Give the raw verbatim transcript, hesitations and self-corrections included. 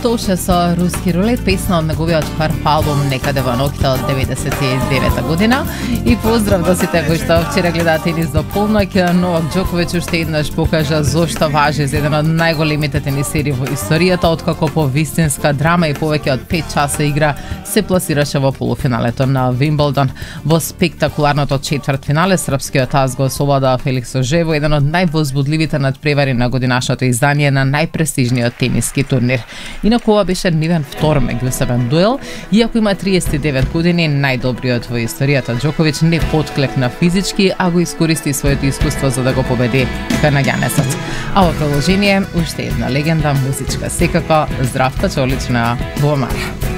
Тоше со руски рулет, песна од неговиот прв албум Некаде во ноќта од деветдесет и девета година. И поздрав до сите кои што вчера гледаат тенис до полноќ. Новак Џоковиќ уште еднаш покажа зошто важи за еден од најголемите тенисери во историјата, откако по вистинска драма и повеќе од пет часа игра се пласираше во полуфиналето на Вимблдон. Во спектакуларното четвртфинале српскиот ас го освобода Феликс Ожево, еден од највозбудливите надпревари на годинашното издание на најпрестижниот тениски турнир. Инаку ова беше нивен втор меѓусебен дуел, иако има триесет и девет години, најдобриот во историјата Џоковиќ не потклекна физички, а го искористи своето искуство за да го победи канаѓанецот. А во продолжение уште една легенда музичка секако, Здравко Чолич на Буамара.